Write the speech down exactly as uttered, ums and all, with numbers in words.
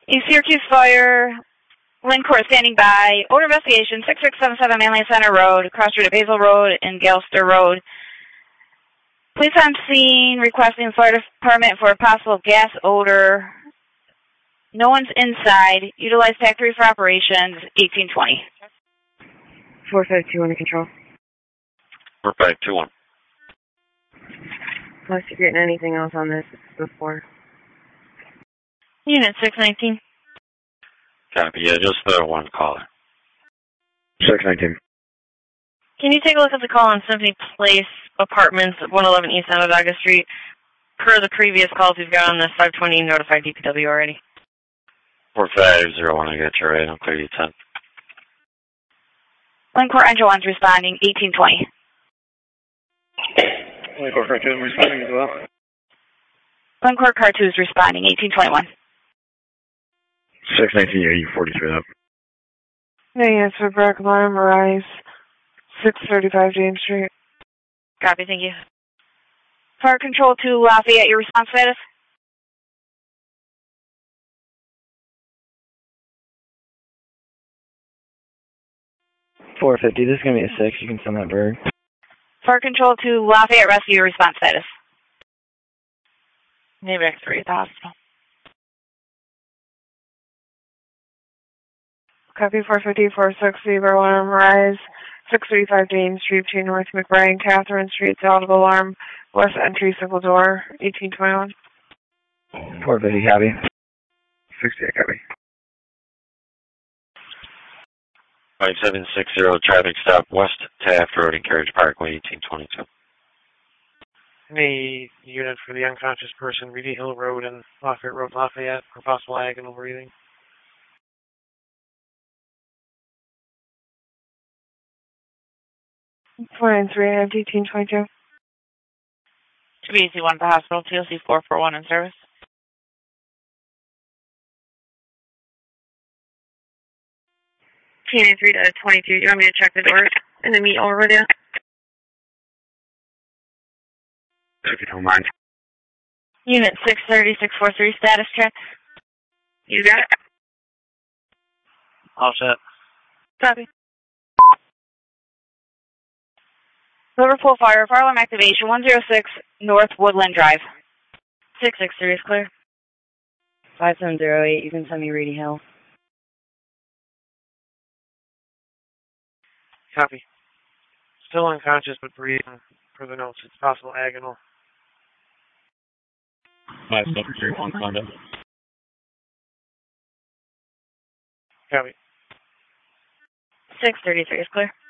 East Syracuse Fire, Lynn Court standing by. Order investigation, six six seven seven Manly Center Road, cross street at Basil Road and Galster Road. Police on scene requesting fire department for a possible gas odor. No one's inside. Utilize TAC three for operations, eighteen twenty. four five two under control. four five two one. Unless you're getting anything else on this before. Unit six nineteen. Copy, yeah, just the one caller. six nineteen. Can you take a look at the call on Symphony Place Apartments, one eleven East Onondaga Street? Per the previous calls we've got on this, five twenty notified D P W already. four five zero one, I got you right. I'll clear you ten. Lynn Court Engine one's responding, eighteen twenty. Lynn Court Car two responding as well. Lynn Court Car two is responding, eighteen twenty-one. six nineteen, yeah, you forty-three up. Hey, it's for Brock Alarm, Rise, six thirty-five James Street. Copy, thank you. Fire Control to Lafayette, your response status? four fifty, this is going to be a six. You can send that bird. Fire Control to Lafayette Rescue, your response status? Navy X three at the hospital. Copy four fifty, four sixty, Alarm, Rise, six thirty-five James Street between North McBride, Catherine Street, South Alarm, West Entry, Single Door, eighteen twenty-one. four fifty, copy. sixty, I copy. five seven six zero, traffic stop, West Taft Road and Carriage Parkway, eighteen twenty-two. Any unit for the unconscious person, Reedy Hill Road and Lafayette Road, Lafayette, for possible agonal breathing. four nine three, eighteen twenty-two. To B C one at the hospital, T L C four four one in service. T nine three to twenty-two, do you want me to check the doors and then meet over there? If you don't mind. Unit six thirty, six forty-three, status check. You got it? All set. Copy. Liverpool Fire, fire alarm activation, one oh six North Woodland Drive. six six three is clear. five seven zero eight, you can send me Reedy Hill. Copy. Still unconscious but breathing. For the notes, it's possible agonal. five seven three one, Honda. Copy. six thirty-three is clear.